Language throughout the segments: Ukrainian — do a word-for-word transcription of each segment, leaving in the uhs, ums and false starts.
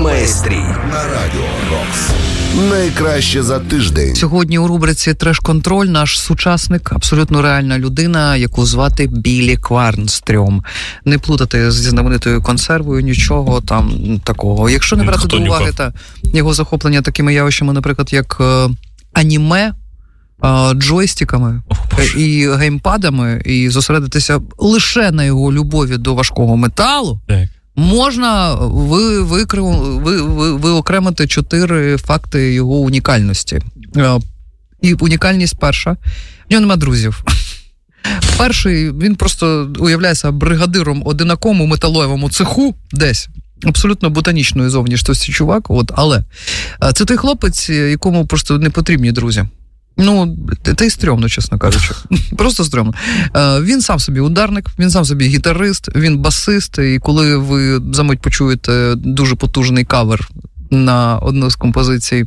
Майстрій на радіо Рокс. Найкраще за тиждень. Сьогодні у рубриці «Треш-контроль» наш сучасник, абсолютно реальна людина, яку звати Біллі Кварнстрьом. Не плутати зі знаменитою консервою, нічого там такого. Якщо не брати до уваги та його захоплення такими явищами, наприклад, як е, аніме, е, джойстиками е, і геймпадами, і зосередитися лише на його любові до важкого металу, так. Можна ви, ви, ви, ви, виокремити чотири факти його унікальності. І унікальність перша. В нього нема друзів. Перший, він просто уявляється бригадиром одинакому металоєвому цеху десь. Абсолютно ботанічної зовнішності чувак. От, але це той хлопець, якому просто не потрібні друзі. Ну, та й стрьомно, чесно кажучи. Просто стрьомно. Він сам собі ударник, він сам собі гітарист, він басист, і коли ви за мить почуєте дуже потужний кавер на одну з композицій,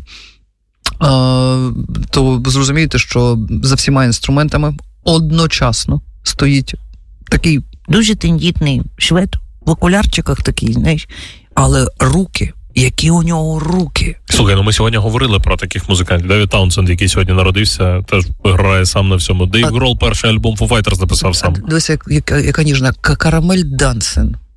то зрозумієте, що за всіма інструментами одночасно стоїть такий дуже тендітний швед, в окулярчиках такий, знаєш, але руки... Які у нього руки. Слухай, ну ми сьогодні говорили про таких музикантів. Девід Таунсенд, який сьогодні народився, теж грає сам на всьому. Дейв Гролл перший альбом Foo Fighters написав сам. Дивися, як, яка, яка ніжна. Карамель Дансен.